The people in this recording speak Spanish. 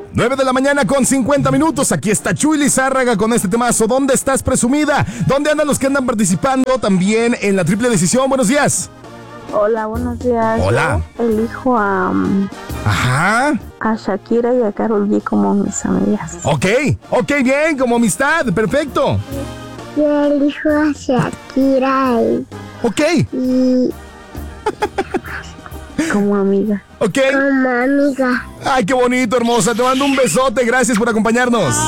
9 de la mañana con 50 minutos. Aquí está Chuy Lizárraga con este temazo. ¿Dónde estás, presumida? ¿Dónde andan los que andan participando también en la triple decisión? Buenos días. Hola, buenos días. Hola. Yo elijo a Shakira y a Karol G como mis amigas. Ok, bien, como amistad, perfecto. Yo elijo a Shakira y como amiga. Ok. como amiga. Ay, qué bonito, hermosa. Te mando un besote. Gracias por acompañarnos.